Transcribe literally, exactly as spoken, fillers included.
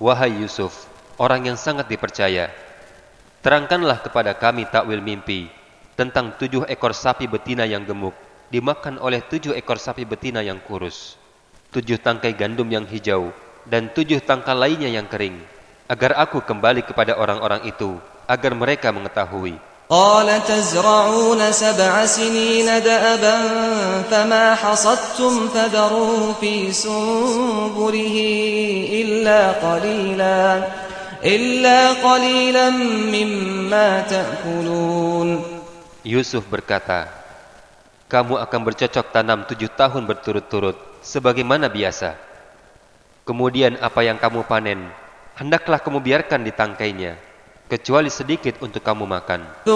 Wahai Yusuf, orang yang sangat dipercaya, terangkanlah kepada kami takwil mimpi tentang tujuh ekor sapi betina yang gemuk dimakan oleh tujuh ekor sapi betina yang kurus, tujuh tangkai gandum yang hijau, dan tujuh tangkai lainnya yang kering, agar aku kembali kepada orang-orang itu, agar mereka mengetahui. قال تزرعون سبع سنين دأبا فما حصدتم فذروه في سنبله إلا قليلا إلا قليلا مما تأكلون. Yusuf berkata, kamu akan bercocok tanam tujuh tahun berturut-turut sebagaimana biasa. Kemudian apa yang kamu panen, hendaklah kamu biarkan di tangkainya, kecuali sedikit untuk kamu makan.